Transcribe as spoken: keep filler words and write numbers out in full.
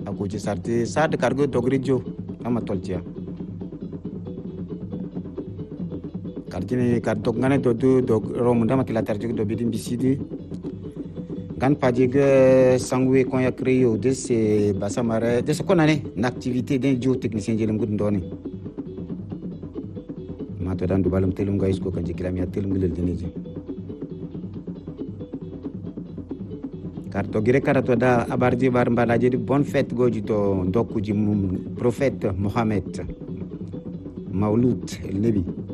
agoji sarte sad kargo dogrijo ama toltia kardine kar dogane do do dog romunda makila tarjik do bidin bisidi kan pajige sangwe kon ya créé de ce basamare de ce qu'on a une activité d'un géotechnicien jelum gudondoni ma to dan do balum telum gais ko kanji kilami telum gilel dineji karto gire karato da abarji bar mbalaje di bonne fête goji to dokuji prophète Mohammed Maulud el Nabi